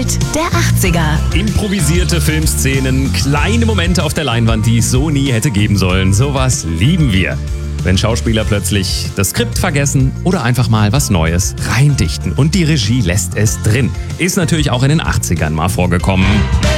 Welt der 80er. Improvisierte Filmszenen, kleine Momente auf der Leinwand, die es so nie hätte geben sollen. Sowas lieben wir. Wenn Schauspieler plötzlich das Skript vergessen oder einfach mal was Neues reindichten und die Regie lässt es drin. Ist natürlich auch in den 80ern mal vorgekommen.